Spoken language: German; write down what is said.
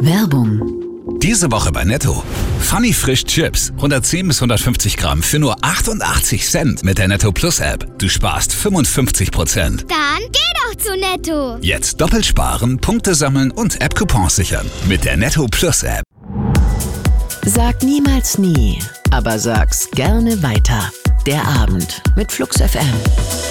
Werbung. Diese Woche bei Netto. Funny Frisch Chips. 110 bis 150 Gramm für nur 88 Cent mit der Netto Plus App. Du sparst 55%. Dann geh doch zu Netto. Jetzt doppelt sparen, Punkte sammeln und App-Coupons sichern. Mit der Netto Plus App. Sag niemals nie, aber sag's gerne weiter. Der Abend mit Flux FM.